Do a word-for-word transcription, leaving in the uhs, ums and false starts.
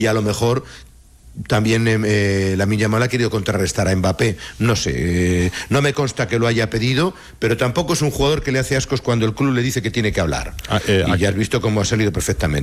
y a lo mejor también eh, Lamine Yamal ha querido contrarrestar a Mbappé, no sé, eh, no me consta que lo haya pedido, pero tampoco es un jugador que le hace ascos cuando el club le dice que tiene que hablar, ah, eh, y aquí... ya has visto cómo ha salido perfectamente.